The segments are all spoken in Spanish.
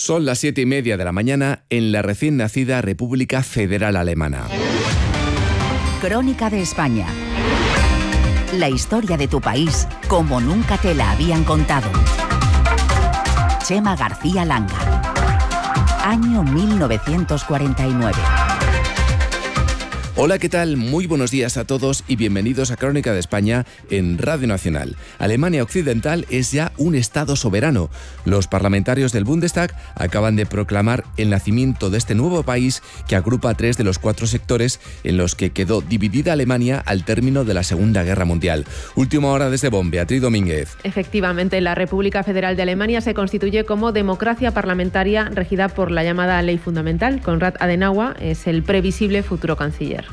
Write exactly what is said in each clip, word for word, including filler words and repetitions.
Son las siete y media de la mañana en la recién nacida República Federal Alemana. Crónica de España. La historia de tu país como nunca te la habían contado. Chema García Langa. Año mil novecientos cuarenta y nueve. Hola, ¿qué tal? Muy buenos días a todos y bienvenidos a Crónica de España en Radio Nacional. Alemania Occidental es ya un Estado soberano. Los parlamentarios del Bundestag acaban de proclamar el nacimiento de este nuevo país que agrupa tres de los cuatro sectores en los que quedó dividida Alemania al término de la Segunda Guerra Mundial. Última hora desde Bonn, Beatriz Domínguez. Efectivamente, la República Federal de Alemania se constituye como democracia parlamentaria regida por la llamada Ley Fundamental. Konrad Adenauer es el previsible futuro canciller.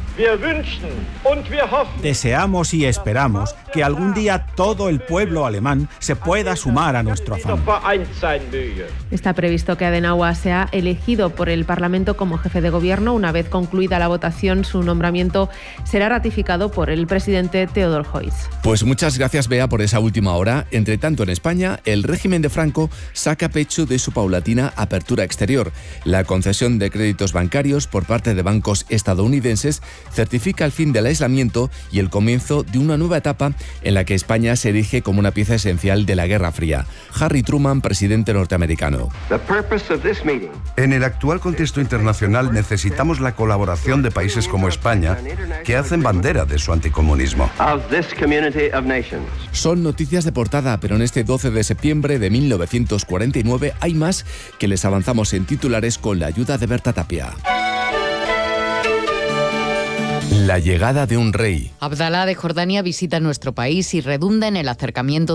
Deseamos y esperamos que algún día todo el pueblo alemán se pueda sumar a nuestro afán. Está previsto que Adenauer sea elegido por el Parlamento como jefe de gobierno. Una vez concluida la votación, su nombramiento será ratificado por el presidente Theodor Heuss. Pues muchas gracias, Bea, por esa última hora. Entre tanto, en España, el régimen de Franco saca pecho de su paulatina apertura exterior. La concesión de créditos bancarios por parte de bancos estadounidenses certifica el fin del aislamiento y el comienzo de una nueva etapa en la que España se erige como una pieza esencial de la Guerra Fría. Harry Truman, presidente norteamericano. En el actual contexto internacional necesitamos la colaboración de países como España, que hacen bandera de su anticomunismo. Son noticias de portada, pero en este doce de septiembre de mil novecientos cuarenta y nueve hay más que les avanzamos en titulares con la ayuda de Berta Tapia. La llegada de un rey. Abdalá de Jordania visita nuestro país y redunda en el acercamiento